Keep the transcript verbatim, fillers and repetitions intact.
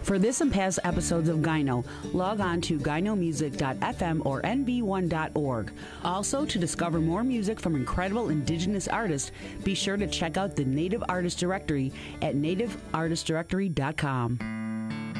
For this and past episodes of Gyno, log on to gyno music dot f m or n b one dot org. Also, to discover more music from incredible indigenous artists, be sure to check out the Native Artist Directory at native artist directory dot com.